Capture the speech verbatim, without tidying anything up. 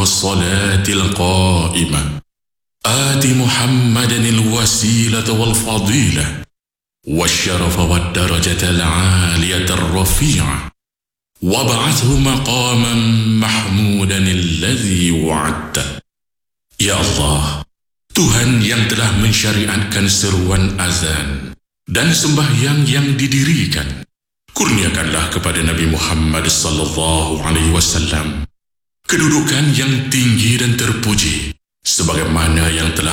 والصلاة القائمة آت محمدا الوسيلة والفضيلة والشرف والدرجة العالية الرفيعة وابعثه مقاما محمودا الذي وعدته. Ya Allah, Tuhan yang telah mensyariatkan seruan azan dan sembahyang yang didirikan, kurniakanlah kepada Nabi Muhammad sallallahu alaihi wasallam kedudukan yang tinggi dan terpuji sebagaimana yang telah